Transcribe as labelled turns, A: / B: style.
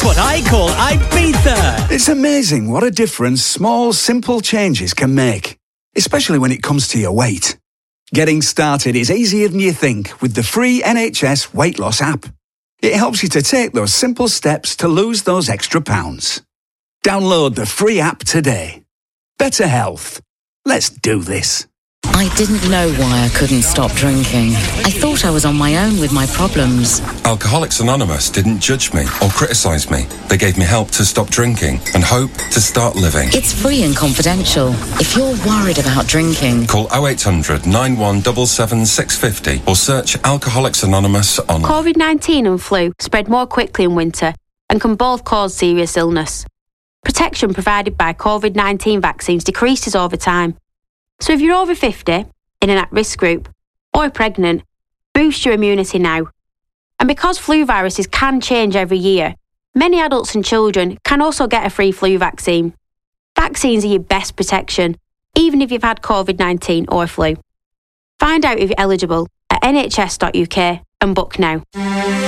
A: what I call Ibiza.
B: It's amazing what a difference small, simple changes can make, especially when it comes to your weight. Getting started is easier than you think with the free NHS weight loss app. It helps you to take those simple steps to lose those extra pounds. Download the free app today. Better health. Let's do this.
C: I didn't know why I couldn't stop drinking. I thought I was on my own with my problems.
D: Alcoholics Anonymous didn't judge me or criticise me. They gave me help to stop drinking and hope to start living.
C: It's free and confidential. If you're worried about drinking,
D: call 0800 9177 650 or search Alcoholics Anonymous on...
E: COVID-19 and flu spread more quickly in winter and can both cause serious illness. Protection provided by COVID-19 vaccines decreases over time. So if you're over 50, in an at-risk group, or pregnant, boost your immunity now. And because flu viruses can change every year, many adults and children can also get a free flu vaccine. Vaccines are your best protection, even if you've had COVID-19 or flu. Find out if you're eligible at nhs.uk and book now.